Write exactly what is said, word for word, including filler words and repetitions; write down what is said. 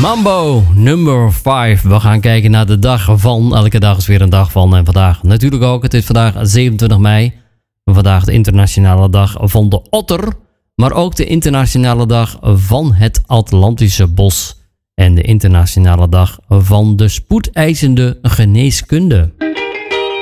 Mambo nummer vijf. We gaan kijken naar de dag van. Elke dag is weer een dag van. En vandaag natuurlijk ook. Het is vandaag zevenentwintig mei. Vandaag de internationale dag van de otter. Maar ook de internationale dag van het Atlantische bos. En de internationale dag van de spoedeisende geneeskunde.